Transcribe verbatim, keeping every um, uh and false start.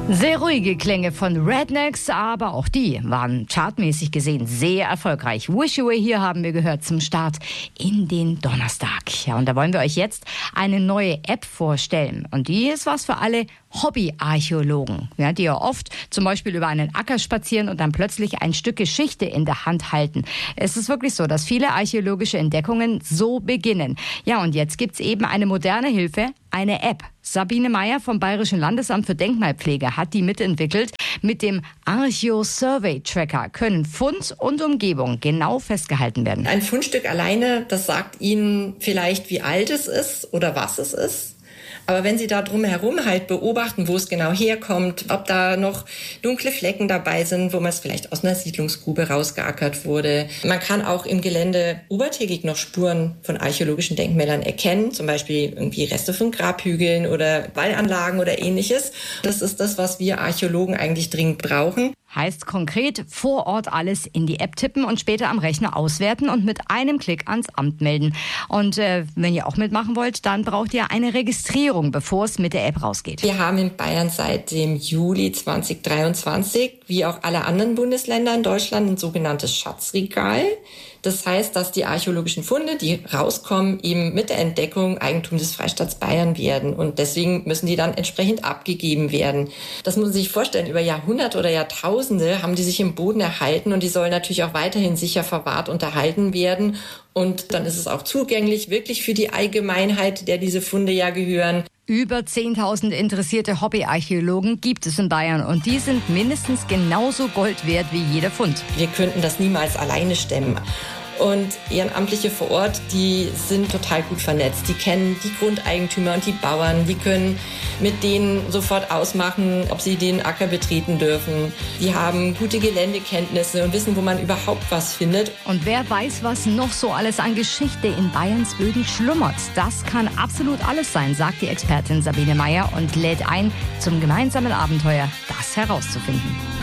Sehr ruhige Klänge von Rednecks, aber auch die waren chartmäßig gesehen sehr erfolgreich. Wish You Were Here haben wir gehört zum Start in den Donnerstag. Ja, und da wollen wir euch jetzt eine neue App vorstellen. Und die ist was für alle Hobbyarchäologen, ja, die ja oft zum Beispiel über einen Acker spazieren und dann plötzlich ein Stück Geschichte in der Hand halten. Es ist wirklich so, dass viele archäologische Entdeckungen so beginnen. Ja, und jetzt gibt's eben eine moderne Hilfe, eine App. Sabine Meyer vom Bayerischen Landesamt für Denkmalpflege hat die mitentwickelt. Mit dem Archeo-Survey-Tracker können Fund und Umgebung genau festgehalten werden. Ein Fundstück alleine, das sagt Ihnen vielleicht, wie alt es ist oder was es ist. Aber wenn Sie da drumherum halt beobachten, wo es genau herkommt, ob da noch dunkle Flecken dabei sind, wo man es vielleicht aus einer Siedlungsgrube rausgeackert wurde. Man kann auch im Gelände obertägig noch Spuren von archäologischen Denkmälern erkennen, zum Beispiel irgendwie Reste von Grabhügeln oder Wallanlagen oder ähnliches. Das ist das, was wir Archäologen eigentlich dringend brauchen. Heißt konkret, vor Ort alles in die App tippen und später am Rechner auswerten und mit einem Klick ans Amt melden. Und äh, wenn ihr auch mitmachen wollt, dann braucht ihr eine Registrierung, bevor es mit der App rausgeht. Wir haben in Bayern seit dem Juli zweitausenddreiundzwanzig, wie auch alle anderen Bundesländer in Deutschland, ein sogenanntes Schatzregal. Das heißt, dass die archäologischen Funde, die rauskommen, eben mit der Entdeckung Eigentum des Freistaats Bayern werden. Und deswegen müssen die dann entsprechend abgegeben werden. Das muss man sich vorstellen, über Jahrhunderte oder Jahrtausende haben die sich im Boden erhalten und die sollen natürlich auch weiterhin sicher verwahrt und erhalten werden. Und dann ist es auch zugänglich, wirklich für die Allgemeinheit, der diese Funde ja gehören. Über zehntausend interessierte Hobbyarchäologen gibt es in Bayern und die sind mindestens genauso Gold wert wie jeder Fund. Wir könnten das niemals alleine stemmen. Und Ehrenamtliche vor Ort, die sind total gut vernetzt. Die kennen die Grundeigentümer und die Bauern. Die können mit denen sofort ausmachen, ob sie den Acker betreten dürfen. Die haben gute Geländekenntnisse und wissen, wo man überhaupt was findet. Und wer weiß, was noch so alles an Geschichte in Bayerns Böden schlummert. Das kann absolut alles sein, sagt die Expertin Sabine Meyer und lädt ein zum gemeinsamen Abenteuer, das herauszufinden.